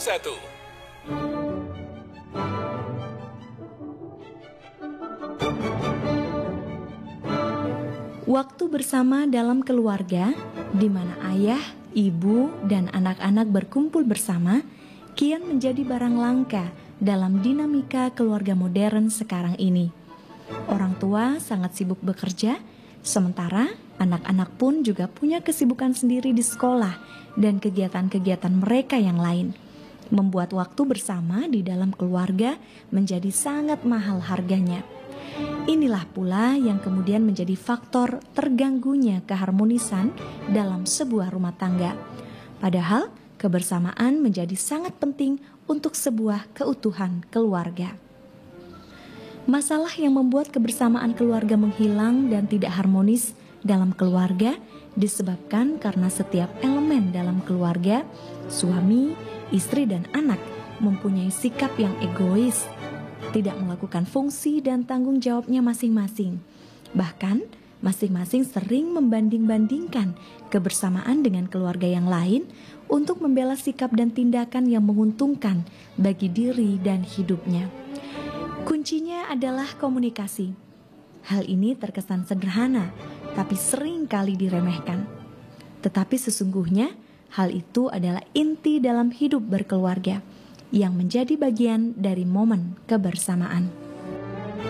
101. Waktu bersama dalam keluarga, di mana ayah, ibu, dan anak-anak berkumpul bersama, kian menjadi barang langka dalam dinamika keluarga modern sekarang ini. Orang tua sangat sibuk bekerja, sementara anak-anak pun juga punya kesibukan sendiri di sekolah dan kegiatan-kegiatan mereka yang lain. Membuat waktu bersama di dalam keluarga menjadi sangat mahal harganya. Inilah pula yang kemudian menjadi faktor terganggunya keharmonisan dalam sebuah rumah tangga. Padahal kebersamaan menjadi sangat penting untuk sebuah keutuhan keluarga. Masalah yang membuat kebersamaan keluarga menghilang dan tidak harmonis dalam keluarga disebabkan karena setiap elemen dalam keluarga, suami, istri, dan anak mempunyai sikap yang egois, tidak melakukan fungsi dan tanggung jawabnya masing-masing. Bahkan, masing-masing sering membanding-bandingkan kebersamaan dengan keluarga yang lain untuk membela sikap dan tindakan yang menguntungkan bagi diri dan hidupnya. Kuncinya adalah komunikasi. Hal ini terkesan sederhana, tapi sering kali diremehkan. Tetapi sesungguhnya, hal itu adalah inti dalam hidup berkeluarga, yang menjadi bagian dari momen kebersamaan.